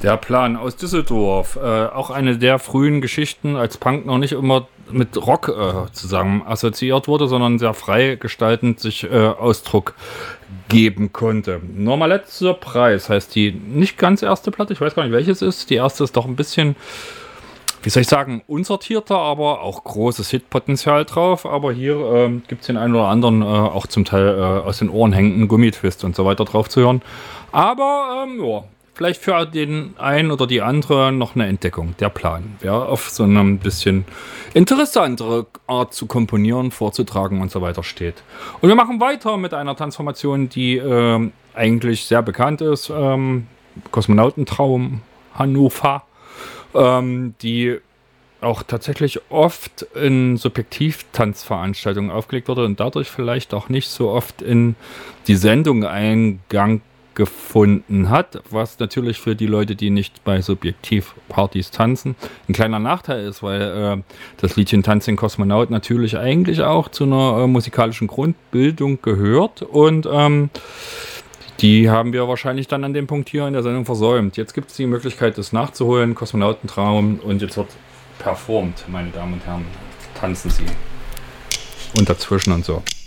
Der Plan aus Düsseldorf. Auch eine der frühen Geschichten, als Punk noch nicht immer mit Rock zusammen assoziiert wurde, sondern sehr frei gestaltend sich Ausdruck geben konnte. Normalette Surprise heißt die nicht ganz erste Platte. Ich weiß gar nicht, welches ist. Die erste ist doch ein bisschen, wie soll ich sagen, unsortierter, aber auch großes Hitpotenzial drauf. Aber hier gibt es den einen oder anderen auch zum Teil aus den Ohren hängenden Gummitwist und so weiter drauf zu hören. Aber ja, vielleicht für den einen oder die andere noch eine Entdeckung, der Plan. Wer auf so eine ein bisschen interessantere Art zu komponieren, vorzutragen und so weiter steht. Und wir machen weiter mit einer Transformation, die eigentlich sehr bekannt ist. Kosmonautentraum Hannover. Die auch tatsächlich oft in Subjektiv-Tanzveranstaltungen aufgelegt wurde und dadurch vielleicht auch nicht so oft in die Sendung Eingang gefunden hat, was natürlich für die Leute, die nicht bei Subjektiv-Partys tanzen, ein kleiner Nachteil ist, weil das Liedchen Tanz den Kosmonaut natürlich eigentlich auch zu einer musikalischen Grundbildung gehört und die haben wir wahrscheinlich dann an dem Punkt hier in der Sendung versäumt. Jetzt gibt es die Möglichkeit, das nachzuholen, Kosmonautentraum, und jetzt wird performt, meine Damen und Herren. Tanzen Sie. Und dazwischen und so.